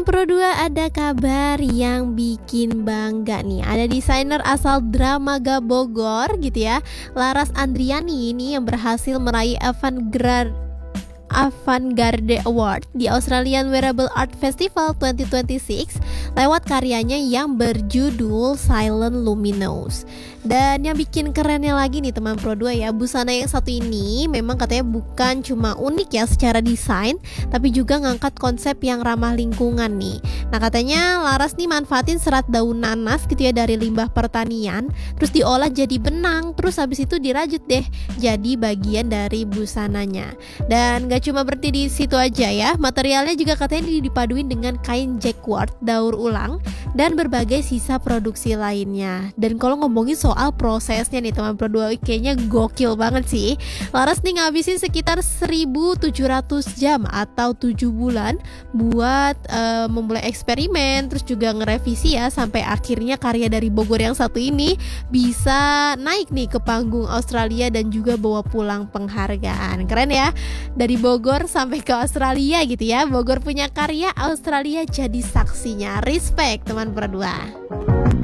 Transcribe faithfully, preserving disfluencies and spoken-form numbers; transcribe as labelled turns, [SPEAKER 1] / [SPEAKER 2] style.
[SPEAKER 1] Teman Pro dua, ada kabar yang bikin bangga nih. Ada desainer asal Dramaga Bogor gitu ya, Laras Andriani ini yang berhasil meraih Avant-Garde Avant-Garde Award di Australian Wearable Art Festival dua ribu dua puluh enam lewat karyanya yang berjudul Silent Luminous. Dan yang bikin kerennya lagi nih teman Pro dua ya, busana yang satu ini memang katanya bukan cuma unik ya secara desain, tapi juga ngangkat konsep yang ramah lingkungan nih. Nah katanya Laras nih manfaatin serat daun nanas gitu ya dari limbah pertanian, terus diolah jadi benang, terus habis itu dirajut deh jadi bagian dari busananya. Dan gak cuma berhenti di situ aja ya, materialnya juga katanya dipaduin dengan kain jacquard daur ulang dan berbagai sisa produksi lainnya. Dan kalau ngomongin soal prosesnya nih teman Pro dua, kayaknya gokil banget sih. Laras nih ngabisin sekitar seribu tujuh ratus jam atau tujuh bulan buat uh, memulai eksperimen, terus juga ngerevisi ya, sampai akhirnya karya dari Bogor yang satu ini bisa naik nih ke panggung Australia dan juga bawa pulang penghargaan. Keren ya, dari Bogor sampai ke Australia gitu ya. Bogor punya karya, Australia jadi saksinya. Respect teman Pro dua.